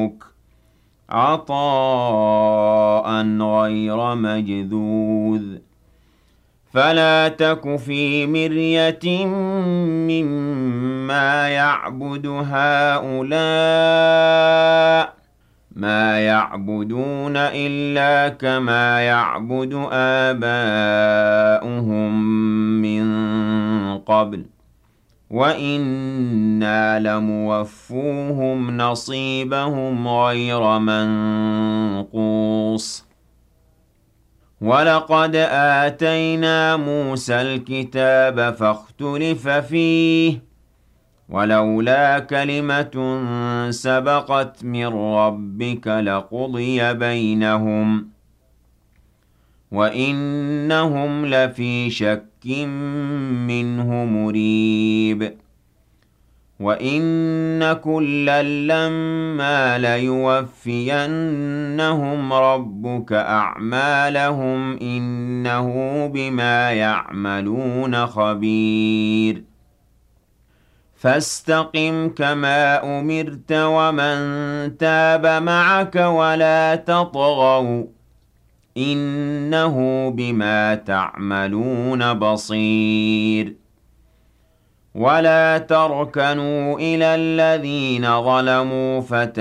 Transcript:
ربك عطاء غير مجذوذ فلا تك في مرية مما يعبد هؤلاء ما يعبدون إلا كما يعبد آباؤهم من قبل وَإِنَّا لَمُوَفُّوهُمْ نَصِيبَهُمْ غَيْرَ مَنقُوصٍ وَلَقَدْ آتَيْنَا مُوسَى الْكِتَابَ فَاخْتُلِفَ فِيهِ وَلَوْلَا كَلِمَةٌ سَبَقَتْ مِن رَّبِّكَ لَقُضِيَ بَيْنَهُمْ وَإِنَّهُمْ لَفِي شَكٍّ مِّنْهُ مُرِيبٍ وَإِنَّ كُلًّا لَّمَّا لَيُوَفِّيَنَّهُمْ رَبُّكَ أَعْمَالَهُمْ إِنَّهُ بِمَا يَعْمَلُونَ خَبِيرٌ فَاسْتَقِمْ كَمَا أُمِرْتَ وَمَن تَابَ مَعَكَ وَلَا تَطْغَوْا إِنَّهُ بِمَا تَعْمَلُونَ بَصِيرٌ وَلَا تَرْكَنُوا إِلَى الَّذِينَ ظَلَمُوا